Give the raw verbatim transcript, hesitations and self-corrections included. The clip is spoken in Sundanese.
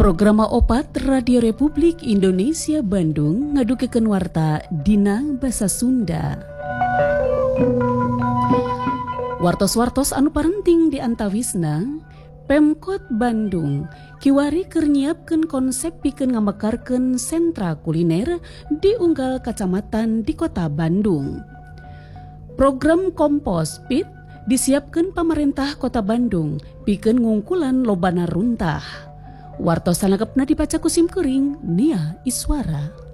Programa opat Radio Republik Indonesia Bandung ngadukeun warta dina basa Sunda. Wartos-wartos anu parenting di antawisna, Pemkot Bandung kiwari keur nyiapkeun konsep pikeun ngamekarkeun sentra kuliner di unggal kacamatan di Kota Bandung. Program Kompos Pit disiapkeun pamarentah Kota Bandung pikeun ngungkulan lobana runtah. Wartos salengepna dibaca ku Sim Kuring Nia Iswara.